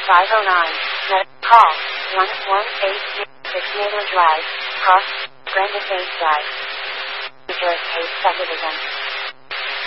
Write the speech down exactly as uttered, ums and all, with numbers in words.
five oh nine. Call one one eight zero six Naylor Drive, Cross, Brandon Bayside. New Jersey Subdivision.